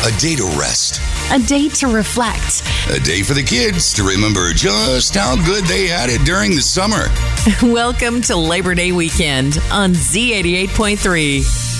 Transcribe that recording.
A day to rest. A day to reflect. A day for the kids to remember just how good they had it during the summer. Welcome to Labor Day weekend on Z88.3.